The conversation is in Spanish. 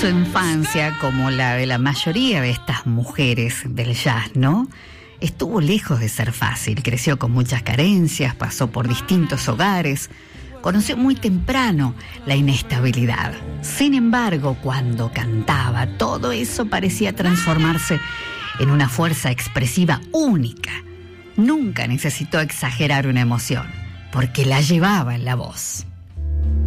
Su infancia, como la de la mayoría de estas mujeres del jazz, ¿no?, estuvo lejos de ser fácil. Creció con muchas carencias, pasó por distintos hogares, conoció muy temprano la inestabilidad. Sin embargo, cuando cantaba, todo eso parecía transformarse en una fuerza expresiva única. Nunca necesitó exagerar una emoción, porque la llevaba en la voz.